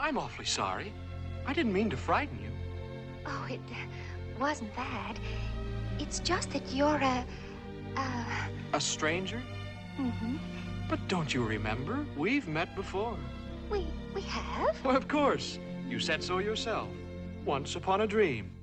I'm awfully sorry. I didn't mean to frighten you. Oh, it wasn't that. It's just that you're A stranger? Mm-hmm. But don't you remember? We've met before. We have? Well, of course. You said so yourself. Once upon a dream.